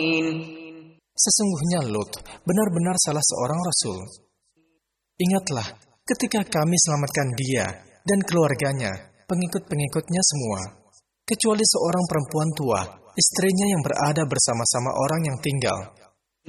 Sesungguhnya Lut benar-benar salah seorang rasul. Ingatlah ketika kami selamatkan dia dan keluarganya, pengikut-pengikutnya semua, kecuali seorang perempuan tua, istrinya yang berada bersama-sama orang yang tinggal